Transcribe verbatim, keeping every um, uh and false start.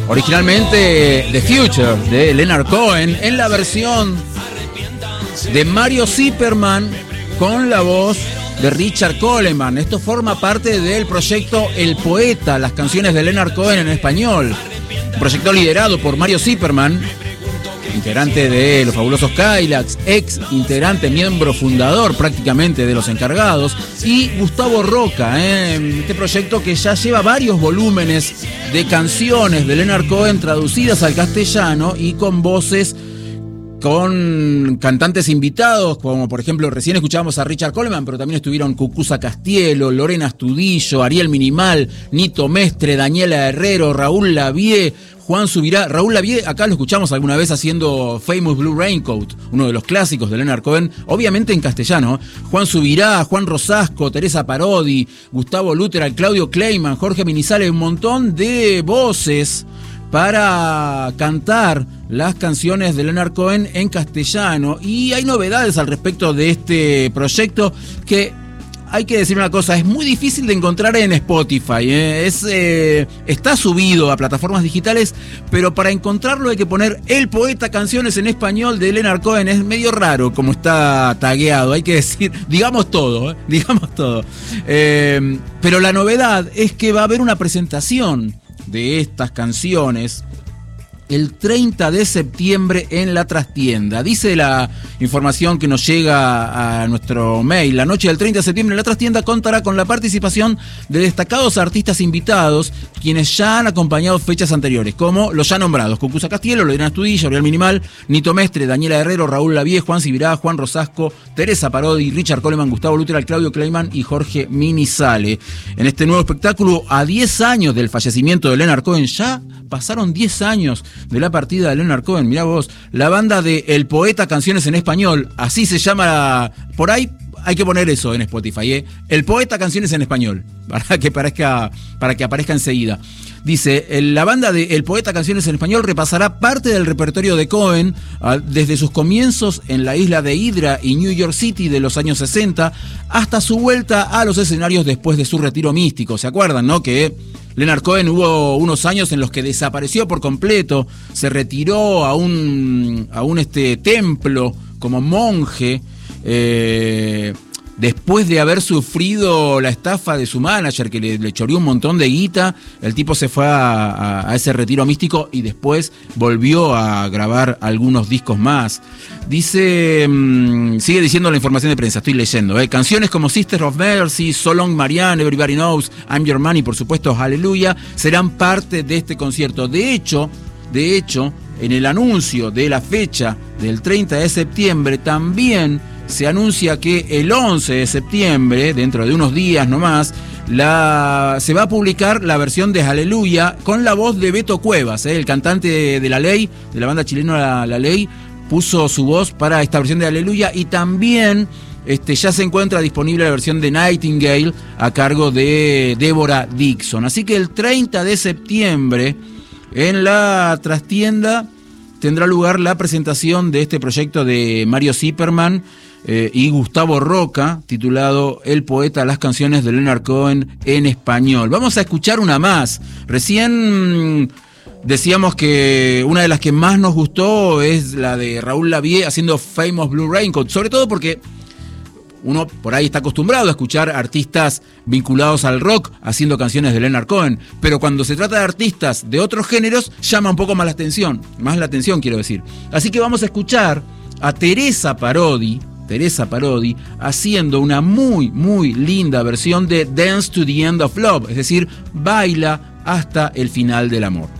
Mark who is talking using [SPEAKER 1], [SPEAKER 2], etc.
[SPEAKER 1] Originalmente The Future de Leonard Cohen, en la versión de Mario Zipperman con la voz de Richard Coleman. Esto forma parte del proyecto El Poeta, las canciones de Leonard Cohen en español. Un proyecto liderado por Mario Zipperman, integrante de los fabulosos Cadillacs, ex integrante, miembro fundador prácticamente de Los Encargados, y Gustavo Roca, ¿eh? Este proyecto que ya lleva varios volúmenes de canciones de Leonard Cohen traducidas al castellano y con voces, con cantantes invitados, como por ejemplo recién escuchábamos a Richard Coleman, pero también estuvieron Cucuza Castielo, Lorena Astudillo, Ariel Minimal, Nito Mestre, Daniela Herrero, Raúl Lavie, Juan Subirá. Raúl Lavie, acá lo escuchamos alguna vez haciendo Famous Blue Raincoat, uno de los clásicos de Leonard Cohen, obviamente en castellano. Juan Subirá, Juan Rosasco, Teresa Parodi, Gustavo Lutera, Claudio Kleiman, Jorge Minizales, un montón de voces para cantar las canciones de Leonard Cohen en castellano. Y hay novedades al respecto de este proyecto que, hay que decir una cosa, es muy difícil de encontrar en Spotify, ¿eh? Es, eh, está subido a plataformas digitales, pero para encontrarlo hay que poner El Poeta, canciones en español de Leonard Cohen. Es medio raro como está tagueado, hay que decir, digamos todo, ¿eh? digamos todo. Eh, pero la novedad es que va a haber una presentación de estas canciones el treinta de septiembre en la trastienda. Dice la información que nos llega a nuestro mail: la noche del treinta de septiembre en la trastienda contará con la participación de destacados artistas invitados, quienes ya han acompañado fechas anteriores, como los ya nombrados: Cucuza Castielo, Lorena Astudillo, Ariel Minimal, Nito Mestre, Daniela Herrero, Raúl Lavie, Juan Subirá, Juan Rosasco, Teresa Parodi, Richard Coleman, Gustavo Lutera, Claudio Kleiman y Jorge Minizale. En este nuevo espectáculo, a diez años del fallecimiento de Leonard Cohen, ya pasaron diez años de la partida de Leonard Cohen, mirá vos, la banda de El Poeta, canciones en español, así se llama, por ahí hay que poner eso en Spotify, ¿eh? El Poeta, canciones en español, para que parezca, para que aparezca enseguida. Dice, la banda de El Poeta, canciones en español repasará parte del repertorio de Cohen desde sus comienzos en la isla de Hydra y New York City de los años sesenta hasta su vuelta a los escenarios después de su retiro místico. ¿Se acuerdan, no? Que Leonard Cohen hubo unos años en los que desapareció por completo, se retiró a un, a un este, templo como monje, eh, después de haber sufrido la estafa de su manager, que le, le choreó un montón de guita. El tipo se fue a, a, a ese retiro místico y después volvió a grabar algunos discos más. Dice, mmm, sigue diciendo la información de prensa, estoy leyendo, ¿eh? Canciones como Sister of Mercy, So Long Marianne, Everybody Knows, I'm Your Man y por supuesto Hallelujah serán parte de este concierto. De hecho, de hecho, en el anuncio de la fecha del treinta de septiembre también se anuncia que el once de septiembre, dentro de unos días nomás, la, se va a publicar la versión de Hallelujah con la voz de Beto Cuevas, ¿eh? El cantante de, de La Ley, de la banda chilena La, la Ley, puso su voz para esta versión de Hallelujah. Y también este, ya se encuentra disponible la versión de Nightingale a cargo de Débora Dixon. Así que el treinta de septiembre en la trastienda tendrá lugar la presentación de este proyecto de Mario Zipperman eh, y Gustavo Roca, titulado El Poeta, las canciones de Leonard Cohen en español. Vamos a escuchar una más. Recién decíamos que una de las que más nos gustó es la de Raúl Lavie haciendo Famous Blue Raincoat, sobre todo porque uno por ahí está acostumbrado a escuchar artistas vinculados al rock haciendo canciones de Leonard Cohen, pero cuando se trata de artistas de otros géneros llama un poco más la atención, más la atención quiero decir. Así que vamos a escuchar a Teresa Parodi, Teresa Parodi haciendo una muy muy linda versión de Dance to the End of Love, es decir, baila hasta el final del amor.